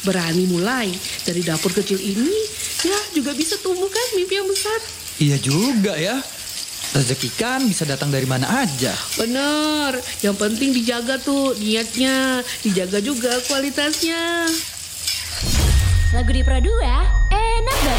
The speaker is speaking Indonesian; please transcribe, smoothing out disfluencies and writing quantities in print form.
berani mulai dari dapur kecil ini, ya juga bisa tumbuh kan mimpi yang besar. Iya juga ya. Rezeki kan bisa datang dari mana aja. Bener, yang penting dijaga tuh niatnya, dijaga juga kualitasnya. Lagu di Pro 2,